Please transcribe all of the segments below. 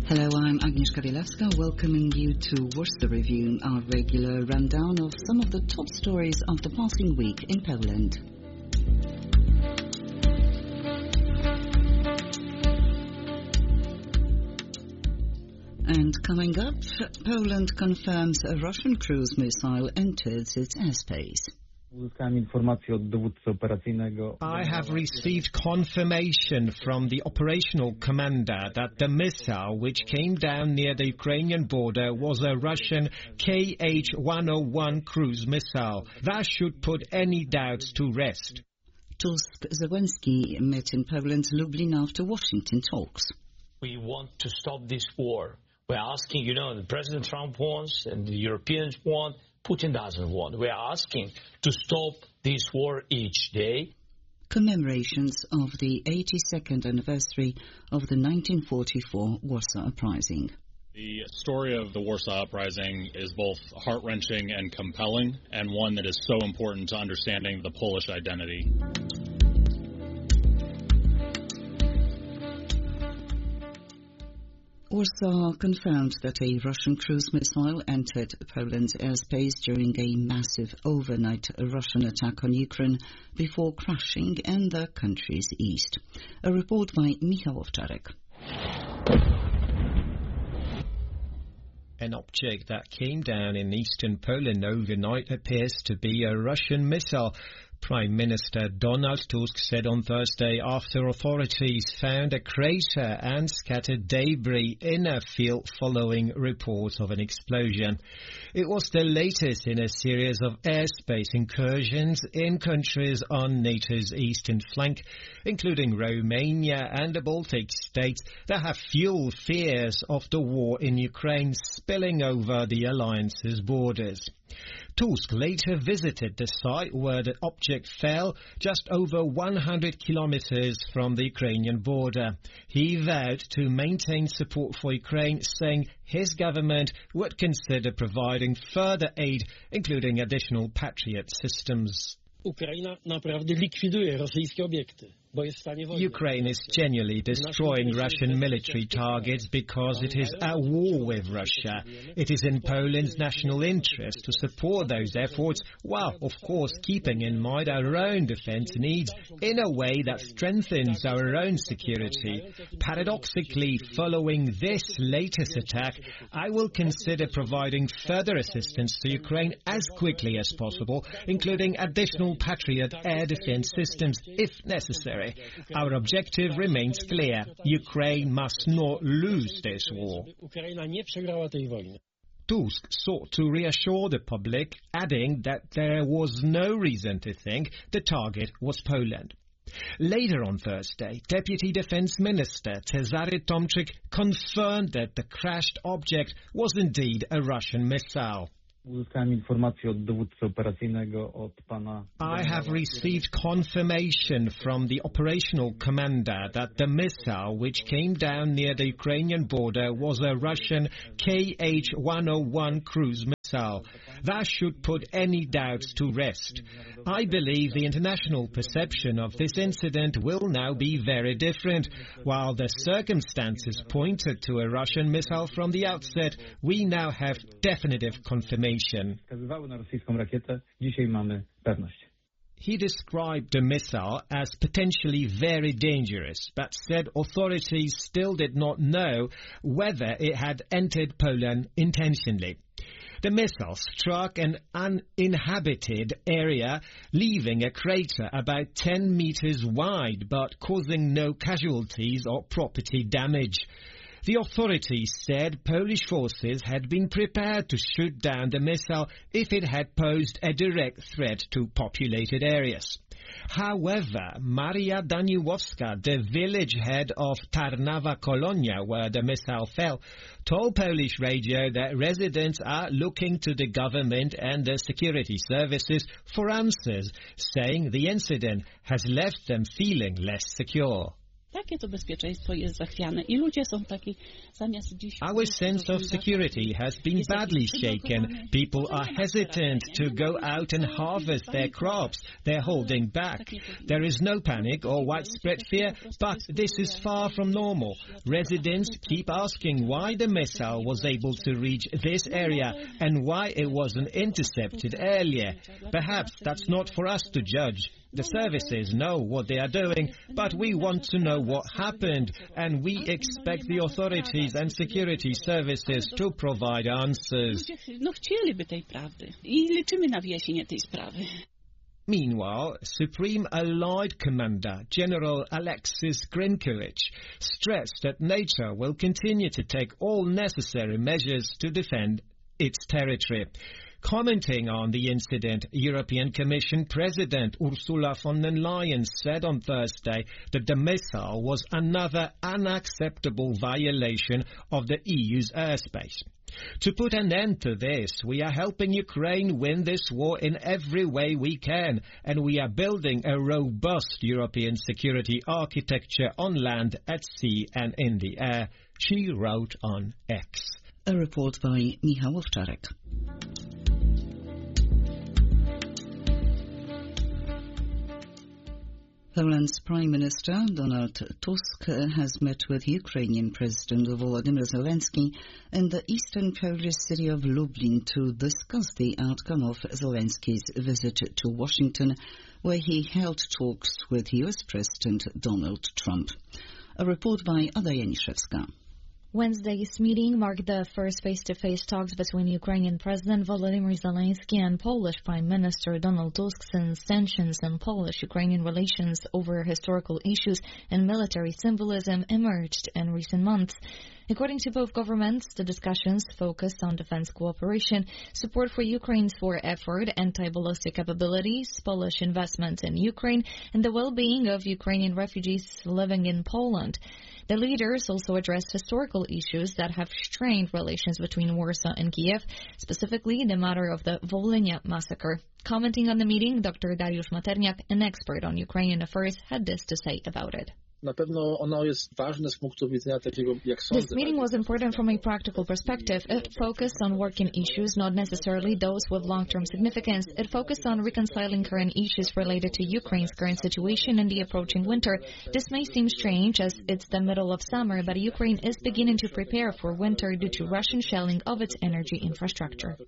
Hello, I'm Agnieszka Bielawska, welcoming you to Warsaw Review, our regular rundown of some of the top stories of the passing week in Poland. And coming up, Poland confirms a Russian cruise missile entered its airspace. I have received confirmation from the operational commander that the missile, which came down near the Ukrainian border, was a Russian Kh-101 cruise missile. That should put any doubts to rest. Tusk-Zelensky met in Poland's Lublin after Washington talks. We want to stop this war. We're asking, the President Trump wants and the Europeans want. Putin doesn't want. We are asking to stop this war each day. Commemorations of the 82nd anniversary of the 1944 Warsaw Uprising. The story of the Warsaw Uprising is both heart-wrenching and compelling, and one that is so important to understanding the Polish identity. Warsaw confirmed that a Russian cruise missile entered Poland's airspace during a massive overnight Russian attack on Ukraine before crashing in the country's east. A report by Michał Owczarek. An object that came down in eastern Poland overnight appears to be a Russian missile. Prime Minister Donald Tusk said on Thursday after authorities found a crater and scattered debris in a field following reports of an explosion. It was the latest in a series of airspace incursions in countries on NATO's eastern flank, including Romania and the Baltic states, that have fueled fears of the war in Ukraine spilling over the alliance's borders. Tusk later visited the site where the object fell, just over 100 kilometers from the Ukrainian border. He vowed to maintain support for Ukraine, saying his government would consider providing further aid, including additional Patriot systems. Ukraine is genuinely destroying Russian military targets because it is at war with Russia. It is in Poland's national interest to support those efforts while, of course, keeping in mind our own defense needs in a way that strengthens our own security. Paradoxically, following this latest attack, I will consider providing further assistance to Ukraine as quickly as possible, including additional Patriot air defense systems if necessary. Our objective remains clear. Ukraine must not lose this war. Tusk sought to reassure the public, adding that there was no reason to think the target was Poland. Later on Thursday, Deputy Defense Minister Cezary Tomczyk confirmed that the crashed object was indeed a Russian missile. I have received confirmation from the operational commander that the missile, which came down near the Ukrainian border, was a Russian Kh-101 cruise missile. That should put any doubts to rest. I believe the international perception of this incident will now be very different. While the circumstances pointed to a Russian missile from the outset, we now have definitive confirmation. He described the missile as potentially very dangerous, but said authorities still did not know whether it had entered Poland intentionally. The missile struck an uninhabited area, leaving a crater about 10 meters wide, but causing no casualties or property damage. The authorities said Polish forces had been prepared to shoot down the missile if it had posed a direct threat to populated areas. However, Maria Daniłowska, the village head of Tarnawa Kolonia, where the missile fell, told Polish radio that residents are looking to the government and the security services for answers, saying the incident has left them feeling less secure. Our sense of security has been badly shaken. People are hesitant to go out and harvest their crops. They're holding back. There is no panic or widespread fear, but this is far from normal. Residents keep asking why the missile was able to reach this area and why it wasn't intercepted earlier. Perhaps that's not for us to judge. The services know what they are doing, but we want to know what happened, and we expect the authorities and security services to provide answers. Meanwhile, Supreme Allied Commander General Alexis Grinkovich stressed that NATO will continue to take all necessary measures to defend its territory. Commenting on the incident, European Commission President Ursula von der Leyen said on Thursday that the missile was another unacceptable violation of the EU's airspace. To put an end to this, we are helping Ukraine win this war in every way we can, and we are building a robust European security architecture on land, at sea and in the air, she wrote on X. A report by Michał Owczarek. Poland's Prime Minister Donald Tusk has met with Ukrainian President Volodymyr Zelensky in the eastern Polish city of Lublin to discuss the outcome of Zelensky's visit to Washington, where he held talks with US President Donald Trump. A report by Ada Janiszewska. Wednesday's meeting marked the first face-to-face talks between Ukrainian President Volodymyr Zelensky and Polish Prime Minister Donald Tusk since tensions in Polish-Ukrainian relations over historical issues and military symbolism emerged in recent months. According to both governments, the discussions focused on defense cooperation, support for Ukraine's war effort, anti-ballistic capabilities, Polish investment in Ukraine, and the well-being of Ukrainian refugees living in Poland. The leaders also addressed historical issues that have strained relations between Warsaw and Kiev, specifically the matter of the Volhynia massacre. Commenting on the meeting, Dr. Dariusz Materniak, an expert on Ukrainian affairs, had this to say about it. This meeting was important from a practical perspective. It focused on working issues, not necessarily those with long-term significance. It focused on reconciling current issues related to Ukraine's current situation and the approaching winter. This may seem strange as it's the middle of summer, but Ukraine is beginning to prepare for winter due to Russian shelling of its energy infrastructure.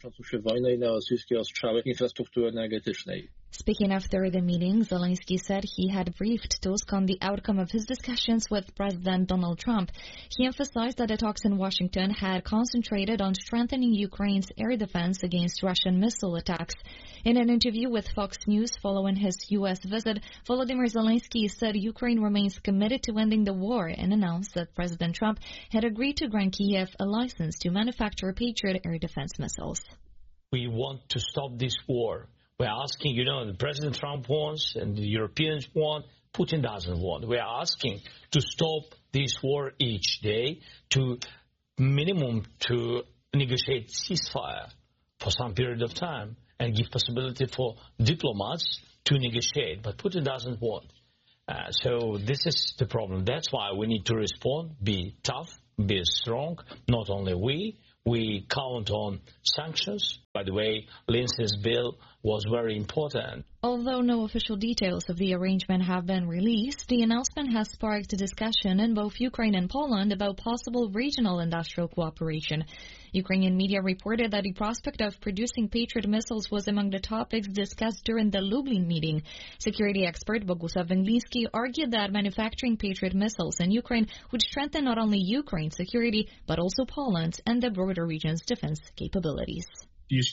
Speaking after the meeting, Zelensky said he had briefed Tusk on the outcome of his discussions with President Donald Trump. He emphasized that the talks in Washington had concentrated on strengthening Ukraine's air defense against Russian missile attacks. In an interview with Fox News following his U.S. visit, Volodymyr Zelensky said Ukraine remains committed to ending the war and announced that President Trump had agreed to grant Kiev a license to manufacture Patriot air defense missiles. We want to stop this war. We're asking, the President Trump wants and the Europeans want, Putin doesn't want. We're asking to stop this war each day, to minimum to negotiate ceasefire for some period of time and give possibility for diplomats to negotiate. But Putin doesn't want. So this is the problem. That's why we need to respond, be tough, be strong. Not only we count on sanctions. By the way, Lindsay's bill was very important. Although no official details of the arrangement have been released, the announcement has sparked a discussion in both Ukraine and Poland about possible regional industrial cooperation. Ukrainian media reported that the prospect of producing Patriot missiles was among the topics discussed during the Lublin meeting. Security expert Bogusław Węgliński argued that manufacturing Patriot missiles in Ukraine would strengthen not only Ukraine's security, but also Poland's and the broader region's defense capabilities. If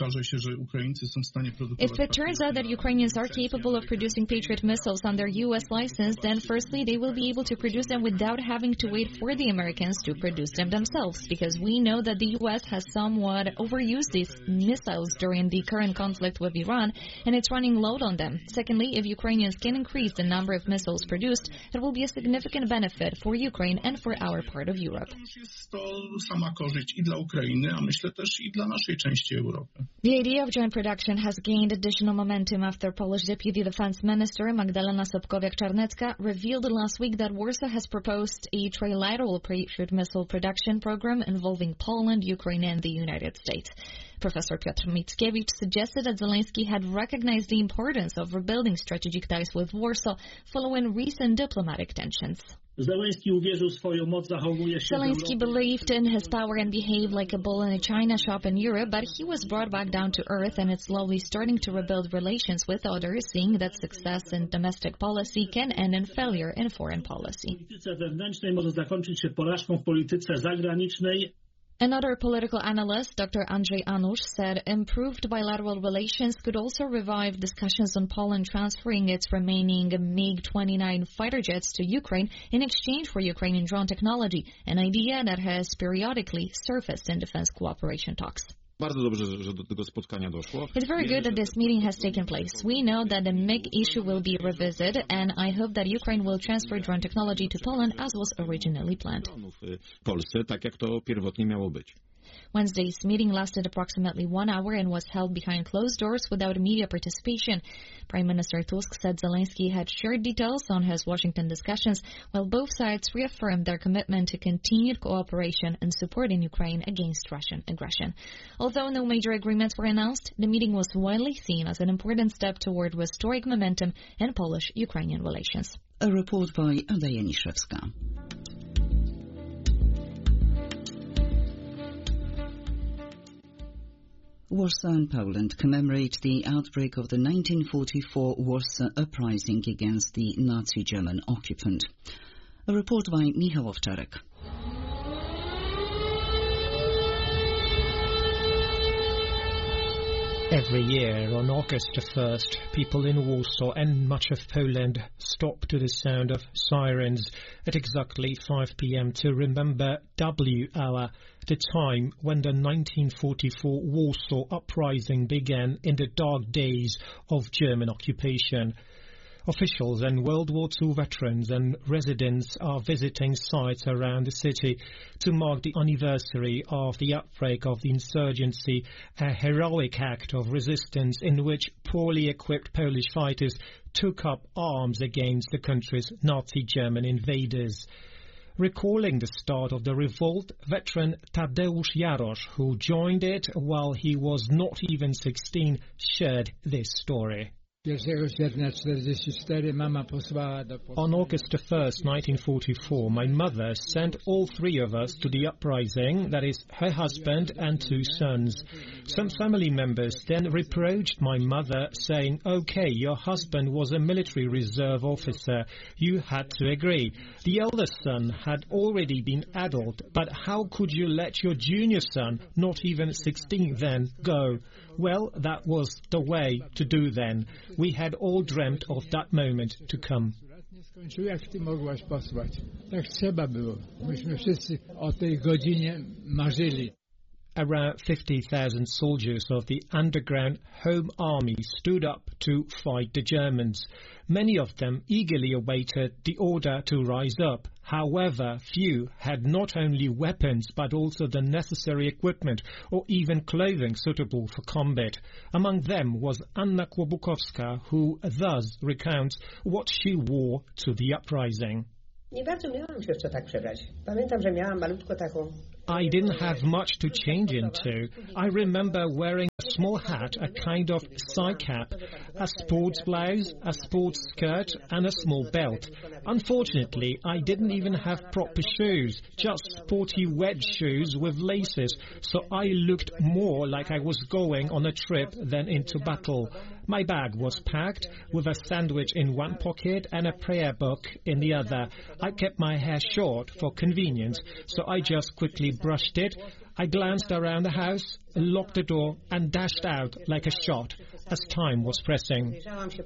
it turns out that Ukrainians are capable of producing Patriot missiles on their U.S. license, then firstly, they will be able to produce them without having to wait for the Americans to produce them themselves, because we know that the U.S. has somewhat overused these missiles during the current conflict with Iran, and it's running low on them. Secondly, if Ukrainians can increase the number of missiles produced, it will be a significant benefit for Ukraine and for our part of Europe. części Europy. The idea of joint production has gained additional momentum after Polish Deputy Defense Minister Magdalena Sobkowiak-Czarnecka revealed last week that Warsaw has proposed a trilateral Patriot missile production program involving Poland, Ukraine and the United States. Professor Piotr Mickiewicz suggested that Zelensky had recognized the importance of rebuilding strategic ties with Warsaw following recent diplomatic tensions. Zelensky believed in his power and behaved like a bull in a china shop in Europe, but he was brought back down to earth and is slowly starting to rebuild relations with others, seeing that success in domestic policy can end in failure in foreign policy. Another political analyst, Dr. Andrzej Anusz, said improved bilateral relations could also revive discussions on Poland transferring its remaining MiG-29 fighter jets to Ukraine in exchange for Ukrainian drone technology, an idea that has periodically surfaced in defense cooperation talks. It's very good that this meeting has taken place. We know that the MiG issue will be revisited, and I hope that Ukraine will transfer drone technology to Poland as was originally planned. Wednesday's meeting lasted approximately 1 hour and was held behind closed doors without media participation. Prime Minister Tusk said Zelensky had shared details on his Washington discussions, while both sides reaffirmed their commitment to continued cooperation and supporting Ukraine against Russian aggression. Although no major agreements were announced, the meeting was widely seen as an important step toward restoring momentum in Polish-Ukrainian relations. A report by Adaja Niszewska. Warsaw and Poland commemorate the outbreak of the 1944 Warsaw Uprising against the Nazi German occupant. A report by Michał Owczarek. Every year on August 1st, people in Warsaw and much of Poland stop to the sound of sirens at exactly 5 p.m. to remember W hour, the time when the 1944 Warsaw Uprising began in the dark days of German occupation. Officials and World War II veterans and residents are visiting sites around the city to mark the anniversary of the outbreak of the insurgency, a heroic act of resistance in which poorly equipped Polish fighters took up arms against the country's Nazi German invaders. Recalling the start of the revolt, veteran Tadeusz Jarosz, who joined it while he was not even 16, shared this story. On August 1st, 1944, my mother sent all three of us to the uprising, that is, her husband and two sons. Some family members then reproached my mother, saying, "Okay, your husband was a military reserve officer. You had to agree. The eldest son had already been adult, but how could you let your junior son, not even 16 then, go?" Well, that was the way to do then. We had all dreamt of that moment to come. Around 50,000 soldiers of the underground Home Army stood up to fight the Germans. Many of them eagerly awaited the order to rise up. However, few had not only weapons but also the necessary equipment or even clothing suitable for combat. Among them was Anna Kłobukowska, who thus recounts what she wore to the uprising. I didn't have much to change into. I remember wearing a small hat, a kind of side cap, a sports blouse, a sports skirt and a small belt. Unfortunately, I didn't even have proper shoes, just sporty wedge shoes with laces, so I looked more like I was going on a trip than into battle. My bag was packed with a sandwich in one pocket and a prayer book in the other. I kept my hair short for convenience, so I just quickly brushed it. I glanced around the house, locked the door and dashed out like a shot as time was pressing.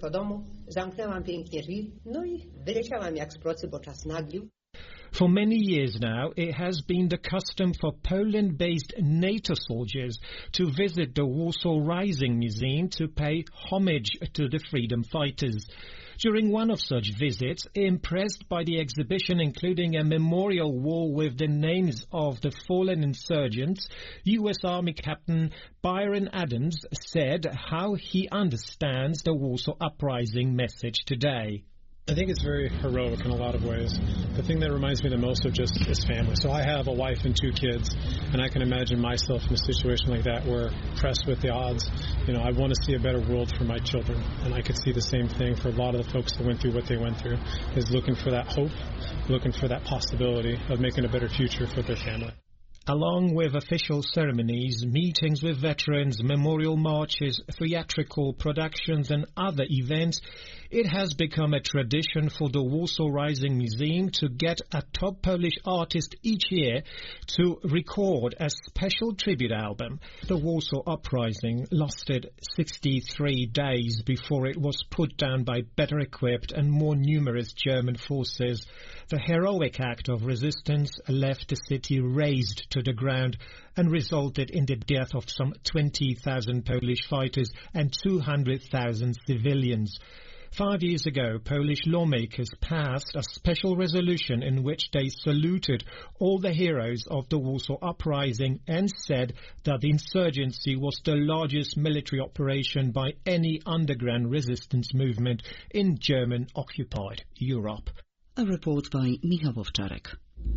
For many years now, it has been the custom for Poland-based NATO soldiers to visit the Warsaw Rising Museum to pay homage to the freedom fighters. During one of such visits, impressed by the exhibition including a memorial wall with the names of the fallen insurgents, U.S. Army Captain Byron Adams said how he understands the Warsaw Uprising message today. I think it's very heroic in a lot of ways. The thing that reminds me the most of just is family. So I have a wife and 2 kids, and I can imagine myself in a situation like that where pressed with the odds, I want to see a better world for my children. And I could see the same thing for a lot of the folks that went through what they went through, is looking for that hope, looking for that possibility of making a better future for their family. Along with official ceremonies, meetings with veterans, memorial marches, theatrical productions and other events, it has become a tradition for the Warsaw Rising Museum to get a top Polish artist each year to record a special tribute album. The Warsaw Uprising lasted 63 days before it was put down by better equipped and more numerous German forces. The heroic act of resistance left the city razed to the ground and resulted in the death of some 20,000 Polish fighters and 200,000 civilians. 5 years ago, Polish lawmakers passed a special resolution in which they saluted all the heroes of the Warsaw Uprising and said that the insurgency was the largest military operation by any underground resistance movement in German-occupied Europe. A report by Michał Owczarek.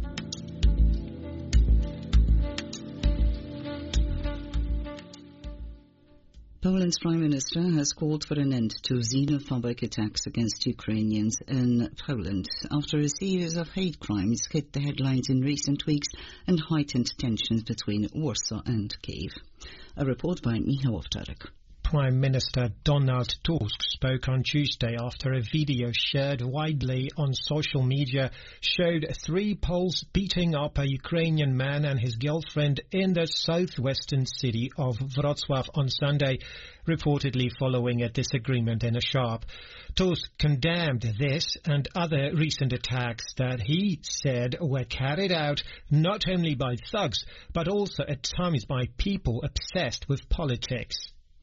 Poland's Prime Minister has called for an end to xenophobic attacks against Ukrainians in Poland after a series of hate crimes hit the headlines in recent weeks and heightened tensions between Warsaw and Kyiv. A report by Michał Owczarek. Prime Minister Donald Tusk spoke on Tuesday after a video shared widely on social media showed 3 Poles beating up a Ukrainian man and his girlfriend in the southwestern city of Wrocław on Sunday, reportedly following a disagreement in a shop. Tusk condemned this and other recent attacks that he said were carried out not only by thugs, but also at times by people obsessed with politics.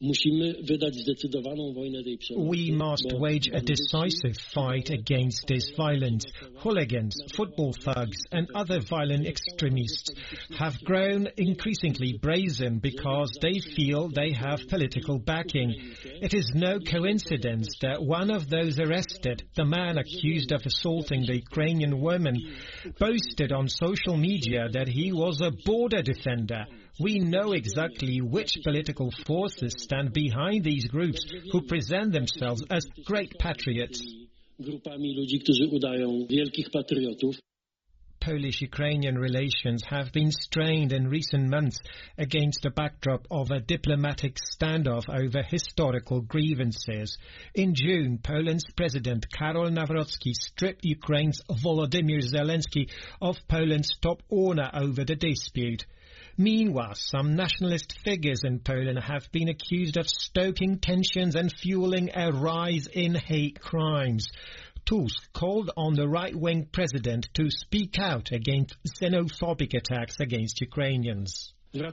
We must wage a decisive fight against this violence. Hooligans, football thugs and other violent extremists have grown increasingly brazen because they feel they have political backing. It is no coincidence that one of those arrested, the man accused of assaulting the Ukrainian woman, boasted on social media that he was a border defender. We know exactly which political forces stand behind these groups who present themselves as great patriots. Polish-Ukrainian relations have been strained in recent months against the backdrop of a diplomatic standoff over historical grievances. In June, Poland's President Karol Nawrocki stripped Ukraine's Volodymyr Zelensky of Poland's top honor over the dispute. Meanwhile, some nationalist figures in Poland have been accused of stoking tensions and fueling a rise in hate crimes. Tusk called on the right-wing president to speak out against xenophobic attacks against Ukrainians.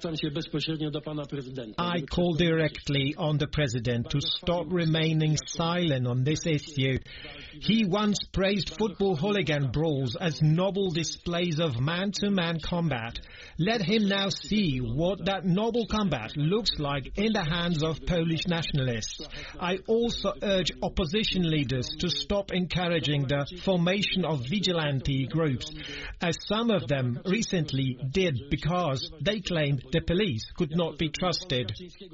I call directly on the President to stop remaining silent on this issue. He once praised football hooligan brawls as noble displays of man-to-man combat. Let him now see what that noble combat looks like in the hands of Polish nationalists. I also urge opposition leaders to stop encouraging the formation of vigilante groups, as some of them recently did because they claimed the police could not be trusted.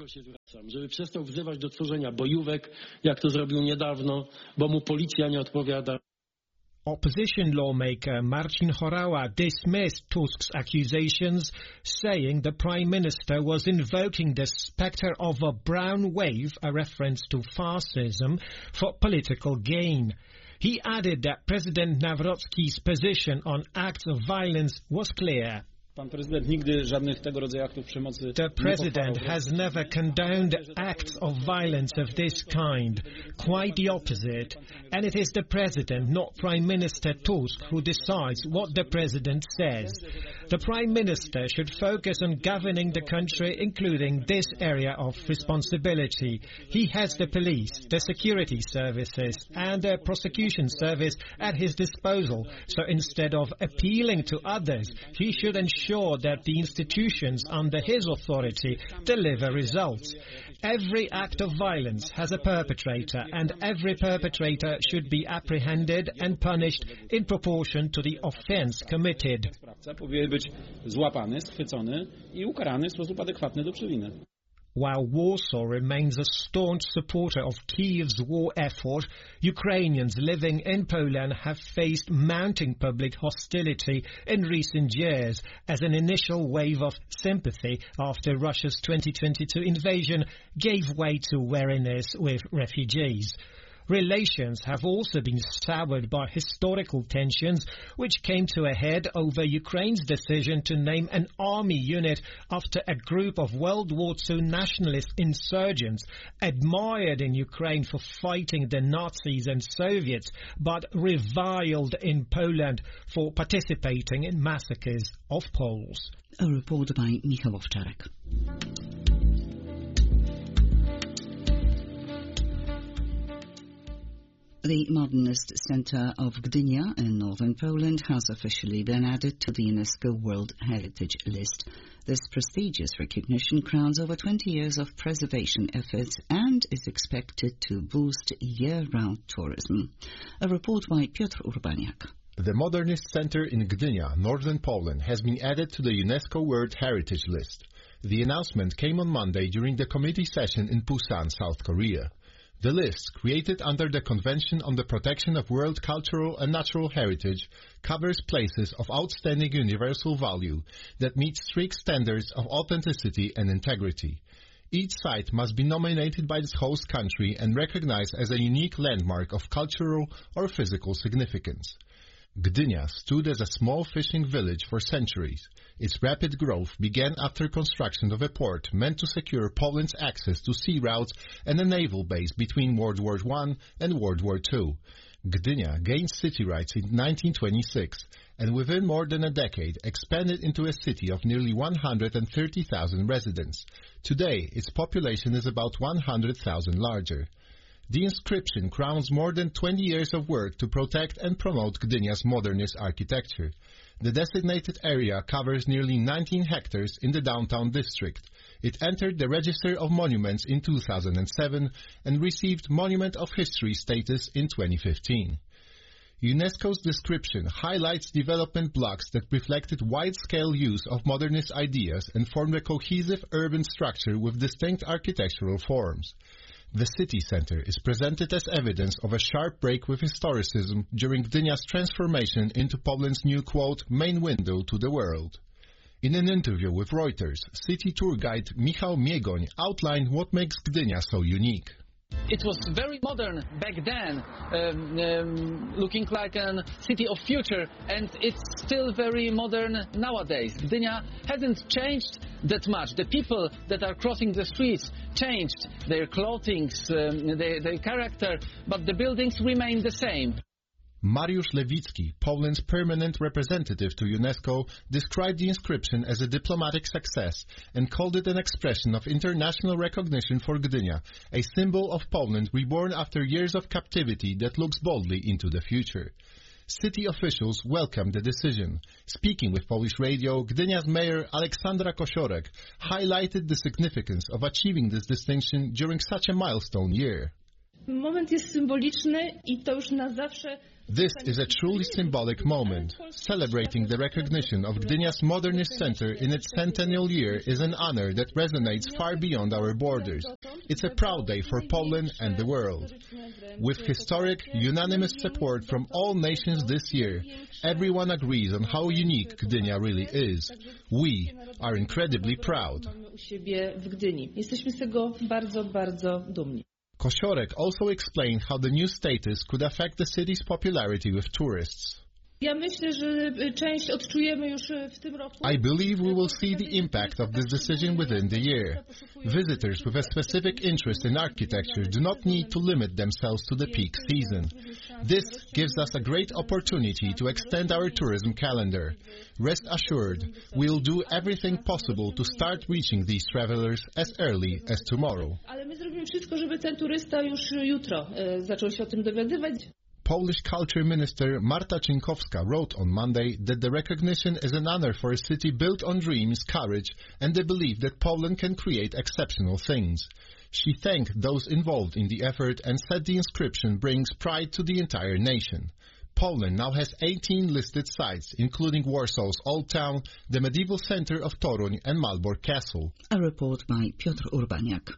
Opposition lawmaker Marcin Horała dismissed Tusk's accusations, saying the Prime Minister was invoking the spectre of a brown wave, a reference to fascism, for political gain. He added that President Nawrocki's position on acts of violence was clear. The President has never condoned acts of violence of this kind. Quite the opposite. And it is the President, not Prime Minister Tusk, who decides what the President says. The Prime Minister should focus on governing the country, including this area of responsibility. He has the police, the security services and the prosecution service at his disposal. So instead of appealing to others, he should ensure that the institutions under his authority deliver results. Every act of violence has a perpetrator, and every perpetrator should be apprehended and punished in proportion to the offence committed. While Warsaw remains a staunch supporter of Kyiv's war effort, Ukrainians living in Poland have faced mounting public hostility in recent years as an initial wave of sympathy after Russia's 2022 invasion gave way to wariness with refugees. Relations have also been soured by historical tensions, which came to a head over Ukraine's decision to name an army unit after a group of World War II nationalist insurgents admired in Ukraine for fighting the Nazis and Soviets, but reviled in Poland for participating in massacres of Poles. A report by Michał Owczarek. The Modernist Center of Gdynia in northern Poland has officially been added to the UNESCO World Heritage List. This prestigious recognition crowns over 20 years of preservation efforts and is expected to boost year-round tourism. A report by Piotr Urbaniak. The Modernist Center in Gdynia, northern Poland, has been added to the UNESCO World Heritage List. The announcement came on Monday during the committee session in Busan, South Korea. The list, created under the Convention on the Protection of World Cultural and Natural Heritage, covers places of outstanding universal value that meet strict standards of authenticity and integrity. Each site must be nominated by its host country and recognized as a unique landmark of cultural or physical significance. Gdynia stood as a small fishing village for centuries. Its rapid growth began after construction of a port meant to secure Poland's access to sea routes and a naval base between World War I and World War II. Gdynia gained city rights in 1926 and within more than a decade expanded into a city of nearly 130,000 residents. Today, its population is about 100,000 larger. The inscription crowns more than 20 years of work to protect and promote Gdynia's modernist architecture. The designated area covers nearly 19 hectares in the downtown district. It entered the Register of Monuments in 2007 and received Monument of History status in 2015. UNESCO's description highlights development blocks that reflected wide-scale use of modernist ideas and formed a cohesive urban structure with distinct architectural forms. The city center is presented as evidence of a sharp break with historicism during Gdynia's transformation into Poland's new, quote, main window to the world. In an interview with Reuters, city tour guide Michał Miegoń outlined what makes Gdynia so unique. It was very modern back then, looking like a city of future, and it's still very modern nowadays. Gdynia hasn't changed that much. The people that are crossing the streets changed their clothing, their character, but the buildings remain the same. Mariusz Lewicki, Poland's permanent representative to UNESCO, described the inscription as a diplomatic success and called it an expression of international recognition for Gdynia, a symbol of Poland reborn after years of captivity that looks boldly into the future. City officials welcomed the decision. Speaking with Polish radio, Gdynia's mayor Aleksandra Kosiorek highlighted the significance of achieving this distinction during such a milestone year. Moment jest symboliczny I to już na zawsze. This is a truly symbolic moment. Celebrating the recognition of Gdynia's Modernist Center in its centennial year is an honor that resonates far beyond our borders. It's a proud day for Poland and the world. With historic, unanimous support from all nations this year, everyone agrees on how unique Gdynia really is. We are incredibly proud. Jesteśmy z tego bardzo, bardzo dumni. Kosiorek also explained how the new status could affect the city's popularity with tourists. Ja myślę, że część odczujemy już w tym roku. I believe we will see the impact of this decision within the year. Visitors with a specific interest in architecture do not need to limit themselves to the peak season. This gives us a great opportunity to extend our tourism calendar. Rest assured, we'll do everything possible to start reaching these travelers as early as tomorrow. Ale my zrobimy wszystko, żeby ten turysta już jutro zaczął się o tym dowiadywać. Polish Culture Minister Marta Cienkowska wrote on Monday that the recognition is an honor for a city built on dreams, courage, and the belief that Poland can create exceptional things. She thanked those involved in the effort and said the inscription brings pride to the entire nation. Poland now has 18 listed sites, including Warsaw's Old Town, the medieval center of Toruń, and Malbork Castle. A report by Piotr Urbaniak.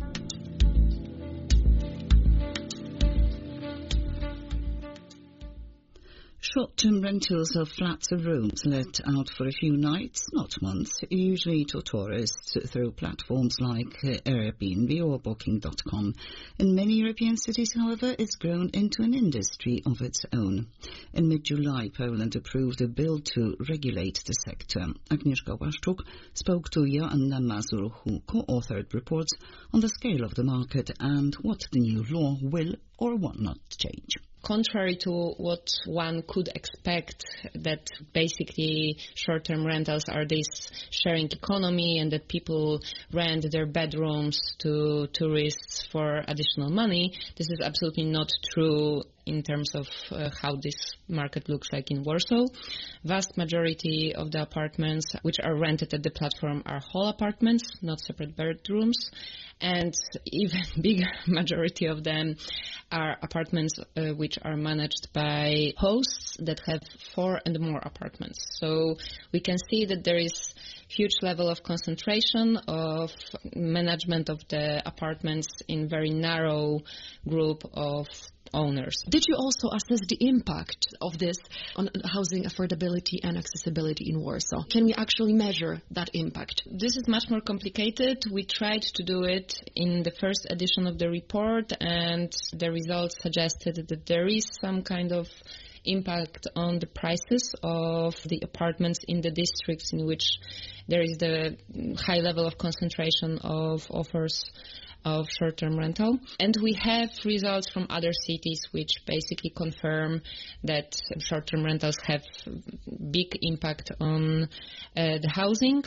Short-term rentals of flats or rooms let out for a few nights, not months, usually to tourists through platforms like Airbnb or Booking.com. In many European cities, however, it's grown into an industry of its own. In mid-July, Poland approved a bill to regulate the sector. Agnieszka Łaszczuk spoke to Joanna Mazur, who co-authored reports on the scale of the market and what the new law will or will not change. Contrary to what one could expect, that basically short-term rentals are this sharing economy and that people rent their bedrooms to tourists for additional money, this is absolutely not true in terms of how this market looks like in Warsaw. Vast majority of the apartments which are rented at the platform are whole apartments, not separate bedrooms, and even bigger majority of them are apartments which are managed by hosts that have 4 and more apartments. So we can see that there is huge level of concentration of management of the apartments in very narrow group of owners. Did you also assess the impact of this on housing affordability and accessibility in Warsaw? Can we actually measure that impact? This is much more complicated. We tried to do it in the first edition of the report, and the results suggested that there is some kind of impact on the prices of the apartments in the districts in which there is the high level of concentration of offers of short-term rental. And we have results from other cities which basically confirm that short-term rentals have big impact on the housing.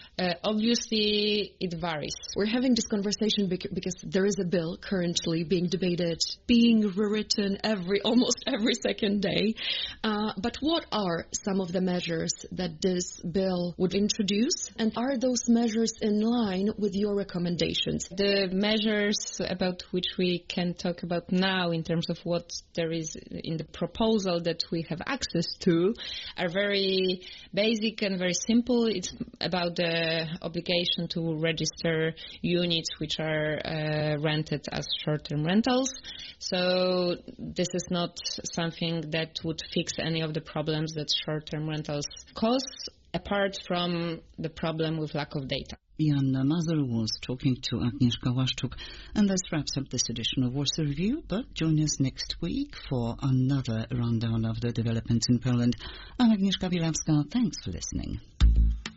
Obviously, it varies. We're having this conversation because there is a bill currently being debated, being rewritten almost every second day. But what are some of the measures that this bill would introduce? And are those measures in line with your recommendations? The measures about which we can talk about now in terms of what there is in the proposal that we have access to are very basic and very simple. It's about the obligation to register units which are rented as short-term rentals. So this is not something that would fix any of the problems that short-term rentals cause, apart from the problem with lack of data. Joanna Mazur was talking to Agnieszka Łaszczuk, and this wraps up this edition of Warsaw Review, but join us next week for another rundown of the developments in Poland. I'm Agnieszka Bilawska. Thanks for listening.